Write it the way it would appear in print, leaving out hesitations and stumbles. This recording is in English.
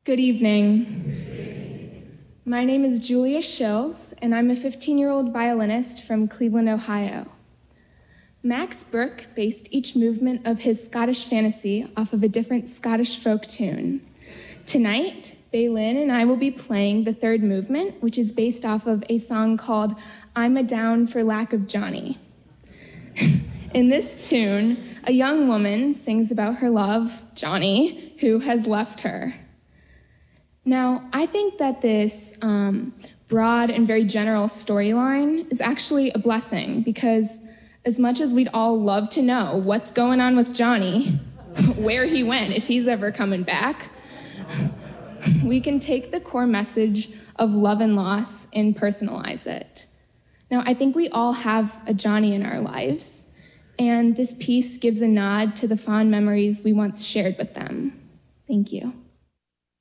Good evening. My name is Julia Shills, and I'm a 15-year-old violinist from Cleveland, Ohio. Max Bruch based each movement of his Scottish Fantasy off of a different Scottish folk tune. Tonight, Baylin and I will be playing the third movement, which is based off of a song called I'm a Down for Lack of Johnny. In this tune, a young woman sings about her love, Johnny, who has left her. Now, I think that this broad and very general storyline is actually a blessing because as much as we'd all love to know what's going on with Johnny, where he went, if he's ever coming back, we can take the core message of love and loss and personalize it. Now, I think we all have a Johnny in our lives, and this piece gives a nod to the fond memories we once shared with them. Thank you.